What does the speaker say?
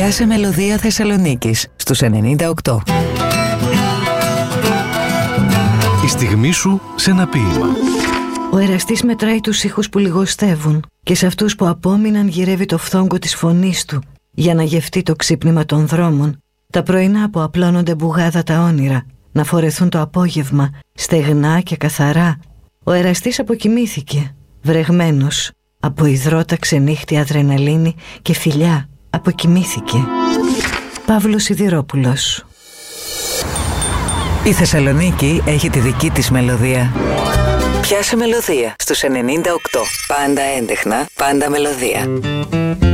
Πιάσε μελωδία Θεσσαλονίκης στους 98. Η στιγμή σου σε ένα ποίημα. Ο εραστής μετράει τους ήχους που λιγοστεύουν και σε αυτούς που απόμειναν γυρεύει το φθόγκο της φωνής του για να γευτεί το ξύπνημα των δρόμων, τα πρωινά που απλώνονται μπουγάδα τα όνειρα, να φορεθούν το απόγευμα στεγνά και καθαρά. Ο εραστής αποκοιμήθηκε, βρεγμένος από υδρότα ξενύχτη αδρεναλίνη και φιλιά. Αποκοιμήθηκε. Παύλος Σιδηρόπουλος. Η Θεσσαλονίκη έχει τη δική της μελωδία. Πιάσε μελωδία στους 98. Πάντα έντεχνα, πάντα μελωδία.